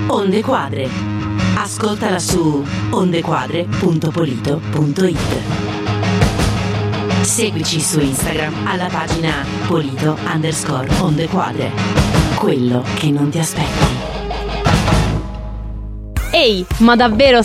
Onde Quadre. Ascoltala su ondequadre.polito.it. Seguici su Instagram alla pagina Polito_Ondequadre. Quello che non ti aspetti. Ehi, ma davvero